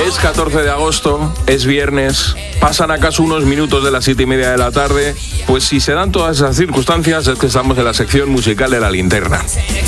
Es 14 de agosto, es viernes, pasan acaso unos minutos de las 7:30 de la tarde. Pues si se dan todas esas circunstancias es que estamos en la sección musical de La Linterna.